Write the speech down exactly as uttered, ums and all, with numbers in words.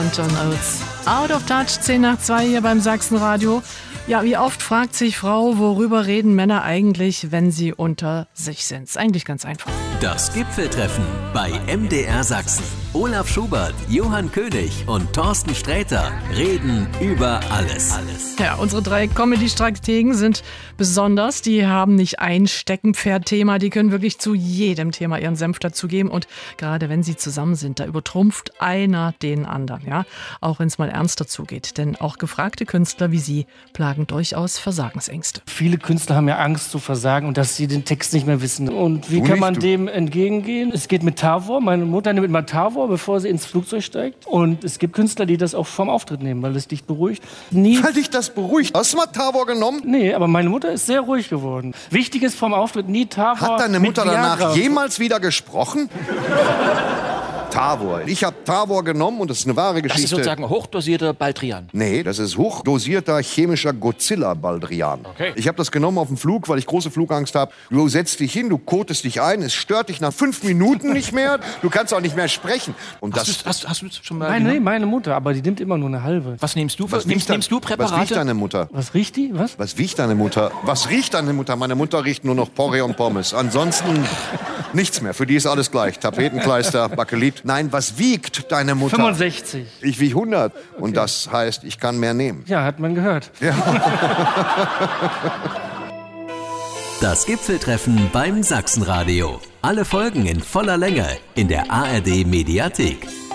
und John Oates. Out of Touch, zehn nach zwei hier beim Sachsenradio. Ja, wie oft fragt sich Frau, worüber reden Männer eigentlich, wenn sie unter sich sind? Ist eigentlich ganz einfach. Das Gipfeltreffen bei M D R Sachsen. Olaf Schubert, Johann König und Thorsten Sträter reden über alles. alles. Ja, unsere drei Comedy-Strategen sind besonders. Die haben nicht ein Steckenpferd-Thema. Die können wirklich zu jedem Thema ihren Senf dazugeben. Und gerade wenn sie zusammen sind, da übertrumpft einer den anderen. Ja, auch wenn es mal ernster zugeht. Denn auch gefragte Künstler wie sie plagen durchaus Versagensängste. Viele Künstler haben ja Angst zu versagen und dass sie den Text nicht mehr wissen. Und wie du kann nicht, man du. dem entgegengehen? Es geht mit Tavor. Meine Mutter nimmt mal Tavor, bevor sie ins Flugzeug steigt. Und es gibt Künstler, die das auch vorm Auftritt nehmen, weil es dich beruhigt. Nie weil dich das beruhigt? Hast du mal Tavor genommen? Nee, aber meine Mutter ist sehr ruhig geworden. Wichtig ist vorm Auftritt nie Tavor. Hat deine Mutter mit danach jemals wieder gesprochen? Tavor. Ich habe Tavor genommen und das ist eine wahre Geschichte. Das ist sozusagen hochdosierter Baldrian. Nee, das ist hochdosierter chemischer Godzilla-Baldrian. Okay. Ich habe das genommen auf dem Flug, weil ich große Flugangst habe. Du setzt dich hin, du kotest dich ein, es stört dich nach fünf Minuten nicht mehr, du kannst auch nicht mehr sprechen. Und hast, das du, hast, hast du schon mal Nein, nee, meine Mutter, aber die nimmt immer nur eine halbe. Was nimmst du? Was nimmst, dein, nimmst du Präparate? Was riecht deine Mutter? Was riecht die? Was? Was riecht deine Mutter? Was riecht deine Mutter? Meine Mutter riecht nur noch Porree und Pommes. Ansonsten nichts mehr. Für die ist alles gleich. Tapetenkleister, Bakelit. Nein, was wiegt deine Mutter? fünfundsechzig. Ich wiege hundert. Okay. Und das heißt, ich kann mehr nehmen. Ja, hat man gehört. Ja. Das Gipfeltreffen beim Sachsenradio. Alle Folgen in voller Länge in der A R D Mediathek.